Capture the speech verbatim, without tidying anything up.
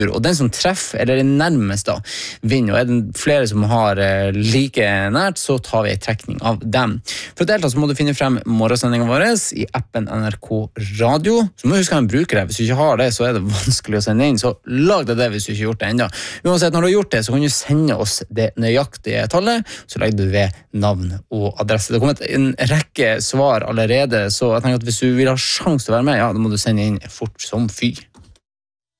og den som treffer, eller er nærmest da, vinner, og er det flere som har eh, like nært, så tar vi en trekning av dem. For å delta så må du finne frem morgensendingen vår i appen N R K Radio, så må du huske å ha en bruker det. Hvis du ikke har det, så er det vanskelig å sende inn, så lag deg det hvis du ikke har gjort det enda. Uansett, når du har gjort det, så kan du sende oss det nøyaktige tallet, så legger du ved navn og adresse. Det har kommet en rekke svar allerede, så jeg tenker at hvis du vil ha sjans til å være med, ja, da må du sende inn fort som fy.